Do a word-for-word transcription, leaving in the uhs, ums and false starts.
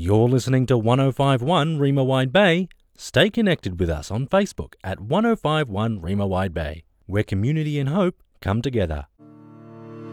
You're listening to one oh five point one Reema Wide Bay. Stay connected with us on Facebook at one oh five point one Reema Wide Bay, where community and hope come together.